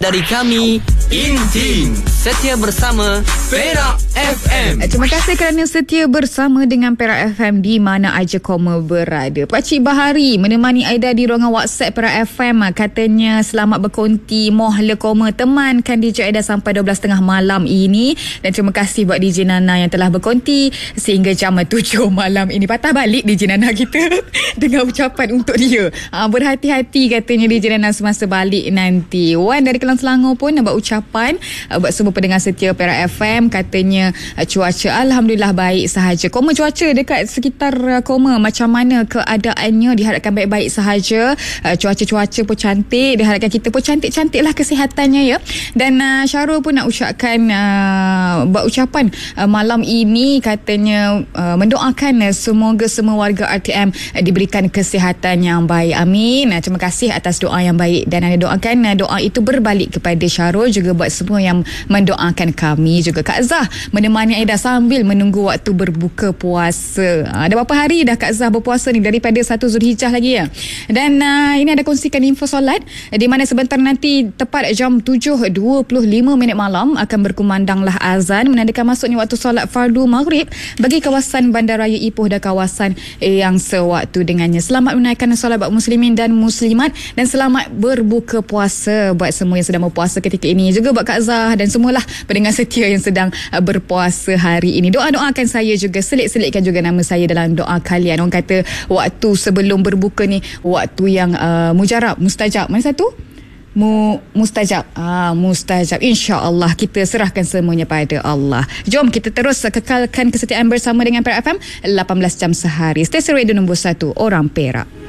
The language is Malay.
Dari kami, Intin, setia bersama Perak FM. Terima kasih kerana setia bersama dengan Perak FM di mana aja koma berada. Pakcik Bahari menemani Aida di ruangan WhatsApp Perak FM. Katanya selamat berkonti mohla koma temankan DJ Aida sampai 12.30 malam ini. Dan terima kasih buat DJ Nana yang telah berkonti sehingga jam 7 malam ini. Patah balik DJ Nana kita dengan ucapan untuk dia. Berhati-hati katanya DJ Nana semasa balik nanti. Wan dari Kelang Selangor pun buat ucapan buat semua pendengar setia Perak FM. Katanya cuaca alhamdulillah baik sahaja. Koma cuaca dekat sekitar koma macam mana keadaannya, diharapkan baik-baik sahaja. Cuaca-cuaca pun cantik, diharapkan kita pun cantik-cantiklah kesihatannya ya. Dan Syarul pun nak ucapkan buat ucapan malam ini, katanya mendoakan semoga semua warga RTM diberikan kesihatan yang baik. Amin. Terima kasih atas doa yang baik dan anda doakan doa itu berbalik kepada Syarul, juga buat semua yang mendoakan kami. Juga Kak Zah menemani Aida sambil menunggu waktu berbuka puasa. Ada berapa hari dah Kak Zah berpuasa ni, daripada 1 Zulhijjah lagi ya. Dan ini ada kongsikan info solat di mana sebentar nanti tepat jam 7.25 malam akan berkumandanglah azan menandakan masuknya waktu solat fardu maghrib bagi kawasan Bandaraya Ipoh dan kawasan yang sewaktu dengannya. Selamat menunaikan solat buat muslimin dan muslimat dan selamat berbuka puasa buat semua yang sedang berpuasa ketika ini. Juga buat Kak Zah dan semualah pendengar setia yang sedang berpuasa hari ini. Doa-doakan saya juga, selit-selitkan juga nama saya dalam doa kalian. Orang kata waktu sebelum berbuka ni waktu yang mujarab, mustajab. Mana satu? Mustajab. Mustajab. InsyaAllah kita serahkan semuanya pada Allah. Jom kita terus kekalkan kesetiaan bersama dengan Perak FM 18 jam sehari. Stesen radio nombor 1 orang Perak.